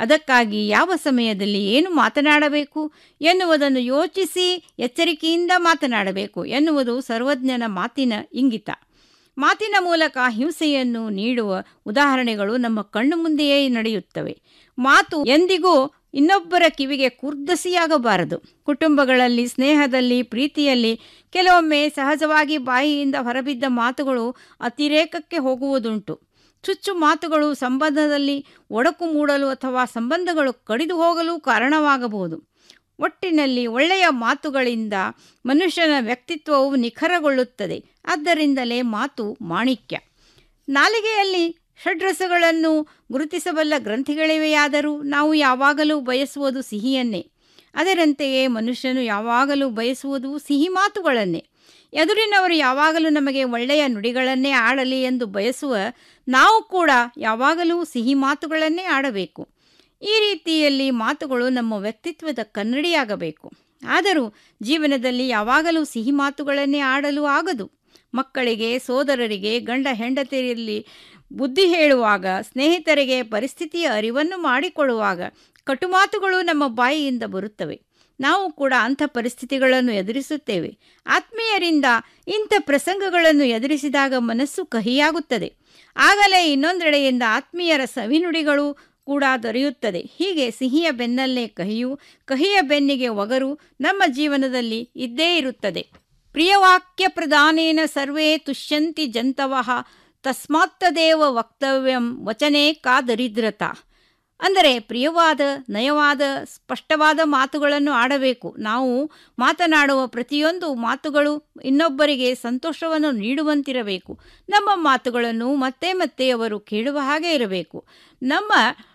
ಅದಕ್ಕಾಗಿ ಯಾವ ಸಮಯದಲ್ಲಿ ಏನು ಮಾತನಾಡಬೇಕು ಎನ್ನುವುದನ್ನು ಯೋಚಿಸಿ ಎಚ್ಚರಿಕೆಯಿಂದ ಮಾತನಾಡಬೇಕು ಎನ್ನುವುದು ಸರ್ವಜ್ಞನ ಮಾತಿನ ಇಂಗಿತ. ಮಾತಿನ ಮೂಲಕ ಹಿಂಸೆಯನ್ನು ನೀಡುವ ಉದಾಹರಣೆಗಳು ನಮ್ಮ ಕಣ್ಣು ಮುಂದೆಯೇ ನಡೆಯುತ್ತವೆ. ಮಾತು ಎಂದಿಗೂ ಇನ್ನೊಬ್ಬರ ಕಿವಿಗೆ ಕುರ್ದಸಿಯಾಗಬಾರದು. ಕುಟುಂಬಗಳಲ್ಲಿ, ಸ್ನೇಹದಲ್ಲಿ, ಪ್ರೀತಿಯಲ್ಲಿ ಕೆಲವೊಮ್ಮೆ ಸಹಜವಾಗಿ ಬಾಯಿಯಿಂದ ಹೊರಬಿದ್ದ ಮಾತುಗಳು ಅತಿರೇಕಕ್ಕೆ ಹೋಗುವುದುಂಟು. ಚುಚ್ಚು ಮಾತುಗಳು ಸಂಬಂಧದಲ್ಲಿ ಒಡಕು ಮೂಡಲು ಅಥವಾ ಸಂಬಂಧಗಳು ಕಡಿದು ಹೋಗಲು ಕಾರಣವಾಗಬಹುದು. ಒಟ್ಟಿನಲ್ಲಿ ಒಳ್ಳೆಯ ಮಾತುಗಳಿಂದ ಮನುಷ್ಯನ ವ್ಯಕ್ತಿತ್ವವು ನಿಖರಗೊಳ್ಳುತ್ತದೆ. ಆದ್ದರಿಂದಲೇ ಮಾತು ಮಾಣಿಕ್ಯ. ನಾಲಿಗೆಯಲ್ಲಿ ಷಡ್ರಸಗಳನ್ನು ಗುರುತಿಸಬಲ್ಲ ಗ್ರಂಥಿಗಳಿವೆಯಾದರೂ ನಾವು ಯಾವಾಗಲೂ ಬಯಸುವುದು ಸಿಹಿಯನ್ನೇ. ಅದರಂತೆಯೇ ಮನುಷ್ಯನು ಯಾವಾಗಲೂ ಬಯಸುವುದು ಸಿಹಿ ಮಾತುಗಳನ್ನೇ. ಎದುರಿನವರು ಯಾವಾಗಲೂ ನಮಗೆ ಒಳ್ಳೆಯ ನುಡಿಗಳನ್ನೇ ಆಡಲಿ ಎಂದು ಬಯಸುವ ನಾವು ಕೂಡ ಯಾವಾಗಲೂ ಸಿಹಿ ಮಾತುಗಳನ್ನೇ ಆಡಬೇಕು. ಈ ರೀತಿಯಲ್ಲಿ ಮಾತುಗಳು ನಮ್ಮ ವ್ಯಕ್ತಿತ್ವದ ಕನ್ನಡಿಯಾಗಬೇಕು. ಆದರೂ ಜೀವನದಲ್ಲಿ ಯಾವಾಗಲೂ ಸಿಹಿ ಮಾತುಗಳನ್ನೇ ಆಡಲು ಆಗದು. ಮಕ್ಕಳಿಗೆ, ಸೋದರರಿಗೆ, ಗಂಡ ಹೆಂಡತಿಯರಲ್ಲಿ ಬುದ್ಧಿ ಹೇಳುವಾಗ, ಸ್ನೇಹಿತರಿಗೆ ಪರಿಸ್ಥಿತಿಯ ಅರಿವನ್ನು ಮಾಡಿಕೊಡುವಾಗ ಕಟುಮಾತುಗಳು ನಮ್ಮ ಬಾಯಿಯಿಂದ ಬರುತ್ತವೆ. ನಾವು ಕೂಡ ಅಂಥ ಪರಿಸ್ಥಿತಿಗಳನ್ನು ಎದುರಿಸುತ್ತೇವೆ. ಆತ್ಮೀಯರಿಂದ ಇಂಥ ಪ್ರಸಂಗಗಳನ್ನು ಎದುರಿಸಿದಾಗ ಮನಸ್ಸು ಕಹಿಯಾಗುತ್ತದೆ. ಆಗಲೇ ಇನ್ನೊಂದೆಡೆಯಿಂದ ಆತ್ಮೀಯರ ಸವಿನುಡಿಗಳು ಕೂಡ ದೊರೆಯುತ್ತದೆ. ಹೀಗೆ ಸಿಹಿಯ ಬೆನ್ನಲ್ಲೇ ಕಹಿಯು, ಕಹಿಯ ಬೆನ್ನಿಗೆ ಒಗರು ನಮ್ಮ ಜೀವನದಲ್ಲಿ ಇದ್ದೇ ಇರುತ್ತದೆ. ಪ್ರಿಯವಾಕ್ಯ ಪ್ರದಾನೇನ ಸರ್ವೇ ತುಷ್ಯಂತಿ ಜಂತವಃ ತಸ್ಮಾತ್ತದೇವ ವಕ್ತವ್ಯಂ ವಚನೇ ಕಾ ದರಿದ್ರತಾ. ಅಂದರೆ ಪ್ರಿಯವಾದ, ನಯವಾದ, ಸ್ಪಷ್ಟವಾದ ಮಾತುಗಳನ್ನು ಆಡಬೇಕು. ನಾವು ಮಾತನಾಡುವ ಪ್ರತಿಯೊಂದು ಮಾತುಗಳು ಇನ್ನೊಬ್ಬರಿಗೆ ಸಂತೋಷವನ್ನು ನೀಡುವಂತಿರಬೇಕು. ನಮ್ಮ ಮಾತುಗಳನ್ನು ಮತ್ತೆ ಮತ್ತೆ ಅವರು ಕೇಳುವ ಹಾಗೆ ಇರಬೇಕು. ನಮ್ಮ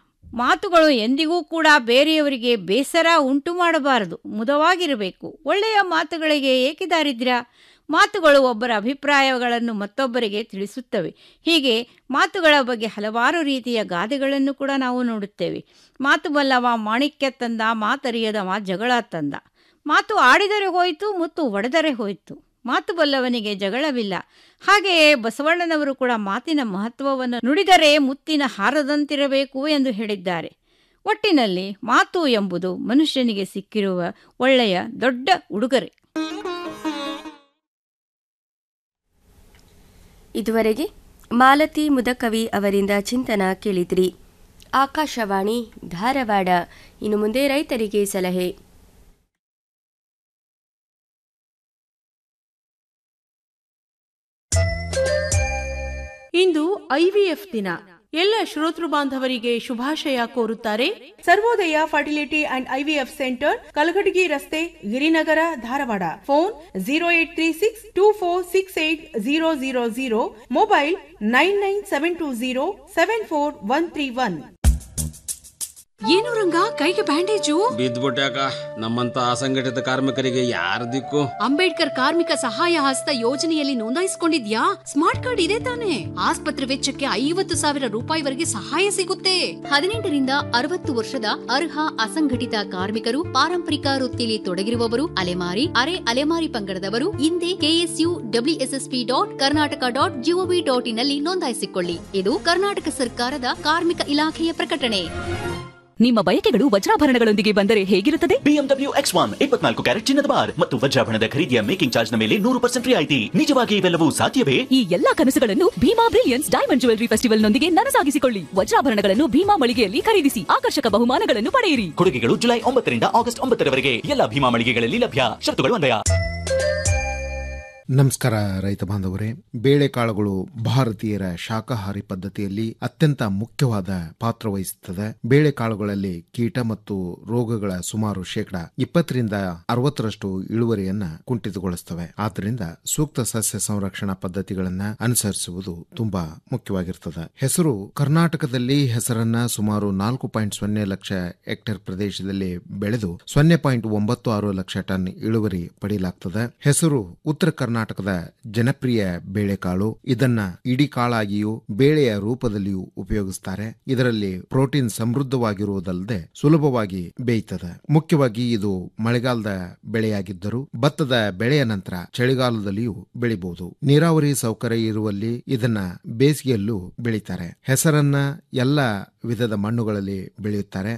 ಮಾತುಗಳು ಎಂದಿಗೂ ಕೂಡ ಬೇರೆಯವರಿಗೆ ಬೇಸರ ಉಂಟು ಮಾಡಬಾರದು, ಮುದವಾಗಿರಬೇಕು. ಒಳ್ಳೆಯ ಮಾತುಗಳಿಗೆ ಏಕೆ ದಾರಿದ್ರ್ಯ? ಮಾತುಗಳು ಒಬ್ಬರ ಅಭಿಪ್ರಾಯಗಳನ್ನು ಮತ್ತೊಬ್ಬರಿಗೆ ತಿಳಿಸುತ್ತವೆ. ಹೀಗೆ ಮಾತುಗಳ ಬಗ್ಗೆ ಹಲವಾರು ರೀತಿಯ ಗಾದೆಗಳನ್ನು ಕೂಡ ನಾವು ನೋಡುತ್ತೇವೆ. ಮಾತು ಬಲ್ಲವ ಮಾಣಿಕ್ಯ ತಂದ, ಮಾತರಿಯದವ ಜಗಳ ತಂದ. ಮಾತು ಆಡಿದರೆ ಹೋಯಿತು, ಮುತ್ತು ಒಡೆದರೆ ಹೋಯಿತು. ಮಾತು ಬಲ್ಲವನಿಗೆ ಜಗಳವಿಲ್ಲ. ಹಾಗೆಯೇ ಬಸವಣ್ಣನವರು ಕೂಡ ಮಾತಿನ ಮಹತ್ವವನ್ನು ನುಡಿದರೆ ಮುತ್ತಿನ ಹಾರದಂತಿರಬೇಕು ಎಂದು ಹೇಳಿದ್ದಾರೆ. ಒಟ್ಟಿನಲ್ಲಿ ಮಾತು ಎಂಬುದು ಮನುಷ್ಯನಿಗೆ ಸಿಕ್ಕಿರುವ ಒಳ್ಳೆಯ ದೊಡ್ಡ ಉಡುಗೊರೆ. ಇದುವರೆಗೆ ಮಾಲತಿ ಮುದಕವಿ ಅವರಿಂದ ಚಿಂತನ ಕೇಳಿದ್ರಿ. ಆಕಾಶವಾಣಿ ಧಾರವಾಡ. ಇನ್ನು ಮುಂದೆ ರೈತರಿಗೆ ಸಲಹೆ. ಇಂದು ಐವಿಎಫ್ ದಿನ. ಎಲ್ಲ ಶ್ರೋತೃ ಬಾಂಧವರಿಗೆ ಶುಭಾಶಯ ಕೋರುತ್ತಾರೆ ಸರ್ವೋದಯ fertility and IVF centre, Kalghatgi ರಸ್ತೆ, ಗಿರಿನಗರ, ಧಾರವಾಡ. Phone 0836246800, mobile 9972074131. ಏನು ರಂಗ, ಕೈಗೆ ಬ್ಯಾಂಡೇಜು? ಬಿದ್ದ್ಬಿಟ್ಯಾಕ. ನಮ್ಮಂತ ಅಸಂಘಟಿತ ಕಾರ್ಮಿಕರಿಗೆ ಯಾರ ದಿಕ್ಕು? ಅಂಬೇಡ್ಕರ್ ಕಾರ್ಮಿಕ ಸಹಾಯ ಹಸ್ತ ಯೋಜನೆಯಲ್ಲಿ ನೋಂದಾಯಿಸಿಕೊಂಡಿದ್ಯಾ? ಸ್ಮಾರ್ಟ್ ಕಾರ್ಡ್ ಇದೆ ತಾನೆ? ಆಸ್ಪತ್ರೆ ವೆಚ್ಚಕ್ಕೆ 50,000 ರೂಪಾಯಿವರೆಗೆ ಸಹಾಯ ಸಿಗುತ್ತೆ. 18ರಿಂದ 60 ವರ್ಷದ ಅರ್ಹ ಅಸಂಘಟಿತ ಕಾರ್ಮಿಕರು, ಪಾರಂಪರಿಕ ವೃತ್ತಿಲಿ ತೊಡಗಿರುವವರು, ಅಲೆಮಾರಿ, ಅರೆ ಅಲೆಮಾರಿ ಪಂಗಡದವರು ಹಿಂದೆ KSUWSSP.Karnataka.gov.in ನಲ್ಲಿ ನೋಂದಾಯಿಸಿಕೊಳ್ಳಿ. ಇದು ಕರ್ನಾಟಕ ಸರ್ಕಾರದ ಕಾರ್ಮಿಕ ಇಲಾಖೆಯ ಪ್ರಕಟಣೆ. ನಿಮ್ಮ ಬಯಕೆಗಳು ವಜ್ರಾಭರಣಗಳೊಂದಿಗೆ ಬಂದರೆ ಹೇಗಿರುತ್ತದೆ? BMW X1 24 ಕ್ಯಾರೆಟ್ ಚಿನ್ನದ ಬಾರ್ ಮತ್ತು ವಜ್ರಾಭರಣದ ಖರೀದಿಯ ಮೇಕಿಂಗ್ ಚಾರ್ಜ್ ನ ಮೇಲೆ 100% ರಿಯಾಯಿತಿ. ನಿಜವಾಗಿ ಇವೆಲ್ಲವೂ ಸಾಧ್ಯವೇ? ಈ ಎಲ್ಲಾ ಕನಸುಗಳನ್ನು Bima brilliance diamond jewellery festival ನೊಂದಿಗೆ ನನಸಾಗಿಸಿಕೊಳ್ಳಿ. ವಜ್ರಾಭರಣಗಳನ್ನು ಭೀಮಾ ಮಳಿಗೆಯಲ್ಲಿ ಖರೀದಿಸಿ ಆಕರ್ಷಕ ಬಹುಮಾನಗಳನ್ನು ಪಡೆಯಿರಿ. ಕೊಡುಗೆಗಳು ಜುಲೈ 9ರಿಂದ ಆಗಸ್ಟ್ 9ರವರೆಗೆ ಎಲ್ಲ ಭೀಮಾ ಮಳಿಗೆಗಳಲ್ಲಿ ಲಭ್ಯ. ಷರತ್ತುಗಳು ಅನ್ವಯ. ನಮಸ್ಕಾರ ರೈತ ಬಾಂಧವರೇ. ಬೇಳೆಕಾಳುಗಳು ಭಾರತೀಯರ ಶಾಕಾಹಾರಿ ಪದ್ಧತಿಯಲ್ಲಿ ಅತ್ಯಂತ ಮುಖ್ಯವಾದ ಪಾತ್ರ ವಹಿಸುತ್ತದೆ. ಬೇಳೆಕಾಳುಗಳಲ್ಲಿ ಕೀಟ ಮತ್ತು ರೋಗಗಳ ಸುಮಾರು 20% 60% ಇಳುವರಿಯನ್ನ ಕುಂಠಿತಗೊಳಿಸುತ್ತವೆ. ಆದ್ದರಿಂದ ಸೂಕ್ತ ಸಸ್ಯ ಸಂರಕ್ಷಣಾ ಪದ್ಧತಿಗಳನ್ನ ಅನುಸರಿಸುವುದು ತುಂಬಾ ಮುಖ್ಯವಾಗಿರುತ್ತದೆ. ಹೆಸರು ಕರ್ನಾಟಕದಲ್ಲಿ ಹೆಸರನ್ನ ಸುಮಾರು 4.0 ಲಕ್ಷ ಹೆಕ್ಟೇರ್ ಪ್ರದೇಶದಲ್ಲಿ ಬೆಳೆದು 0.96 ಲಕ್ಷ ಟನ್ ಇಳುವರಿ ಪಡೆಯಲಾಗುತ್ತದೆ. ಹೆಸರು ಉತ್ತರ ಕರ್ನಾಟಕದ ಜನಪ್ರಿಯ ಬೇಳೆಕಾಳು. ಇದನ್ನ ಇಡೀ ಕಾಳಾಗಿಯೂ ಬೇಳೆಯ ರೂಪದಲ್ಲಿಯೂ ಉಪಯೋಗಿಸುತ್ತಾರೆ. ಇದರಲ್ಲಿ ಪ್ರೋಟೀನ್ ಸಮೃದ್ಧವಾಗಿರುವುದಲ್ಲದೆ ಸುಲಭವಾಗಿ ಬೇಯುತ್ತದೆ. ಮುಖ್ಯವಾಗಿ ಇದು ಮಳೆಗಾಲದ ಬೆಳೆಯಾಗಿದ್ದರೂ ಭತ್ತದ ಬೆಳೆಯ ನಂತರ ಚಳಿಗಾಲದಲ್ಲಿಯೂ ಬೆಳಿಬಹುದು. ನೀರಾವರಿ ಸೌಕರ್ಯ ಇರುವಲ್ಲಿ ಇದನ್ನ ಬೇಸಿಗೆಯಲ್ಲೂ ಬೆಳೀತಾರೆ. ಹೆಸರನ್ನ ಎಲ್ಲ ವಿಧದ ಮಣ್ಣುಗಳಲ್ಲಿ ಬೆಳೆಯುತ್ತಾರೆ.